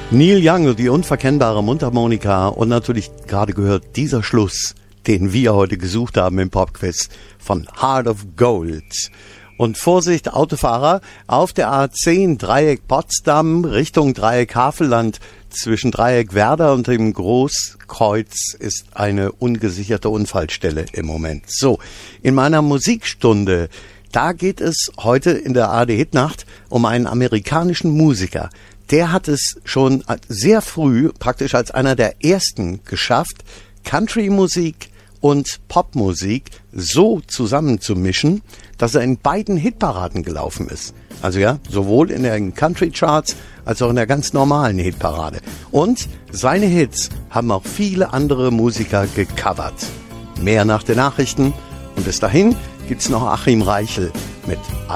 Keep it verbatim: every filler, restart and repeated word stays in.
Neil Young, die unverkennbare Mundharmonika und natürlich gerade gehört dieser Schluss, den wir heute gesucht haben im Popquiz von Heart of Gold. Und Vorsicht, Autofahrer, auf der A zehn Dreieck Potsdam Richtung Dreieck Havelland zwischen Dreieck Werder und dem Großkreuz ist eine ungesicherte Unfallstelle im Moment. So, in meiner Musikstunde, da geht es heute in der A R D-Hitnacht um einen amerikanischen Musiker. Der hat es schon sehr früh, praktisch als einer der ersten geschafft, Country-Musik und Popmusik so zusammenzumischen, dass er in beiden Hitparaden gelaufen ist. Also ja, sowohl in den Country-Charts als auch in der ganz normalen Hitparade. Und seine Hits haben auch viele andere Musiker gecovert. Mehr nach den Nachrichten und bis dahin gibt's noch Achim Reichel mit